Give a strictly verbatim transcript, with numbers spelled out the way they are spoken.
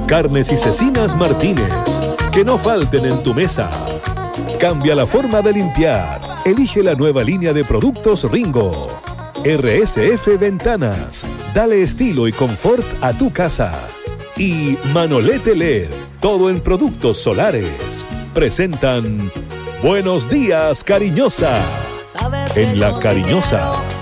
Carnes y Cecinas Martínez, que no falten en tu mesa. Cambia la forma de limpiar. Elige la nueva línea de productos Ringo. R S F Ventanas, dale estilo y confort a tu casa. Y Manolete L E D, todo en productos solares. Presentan Buenos Días, Cariñosa. En La Cariñosa